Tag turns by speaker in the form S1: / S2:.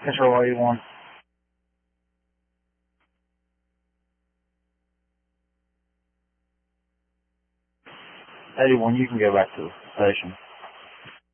S1: Control 81. 81, you can go back to the station.